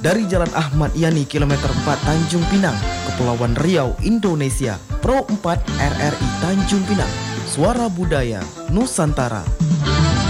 dari Jalan Ahmad Yani kilometer 4 Tanjung Pinang, Kepulauan Riau, Indonesia. Pro 4 RRI Tanjung Pinang. Suara Budaya Nusantara.